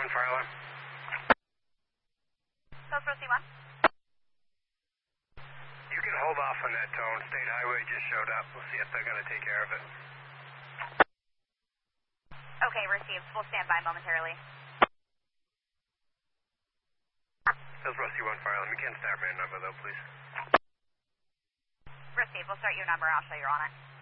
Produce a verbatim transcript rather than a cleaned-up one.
one, fire alarm. Hills Rosie one. You can hold off on that tone. State Highway just showed up. We'll see if they're going to take care of it. Okay, received. We'll stand by momentarily. Hills Rosie one, fire alarm. You can't start me a number though, please. Received. We'll start your number. I'll show you're on it.